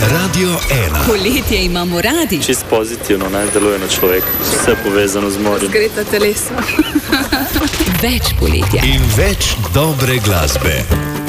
Radio 1. Poletje imamo radi. Čist pozitivno, deluje na človeka. Vse povezano z morjem. Zgreta telesa. Več poletja. In več dobre glasbe.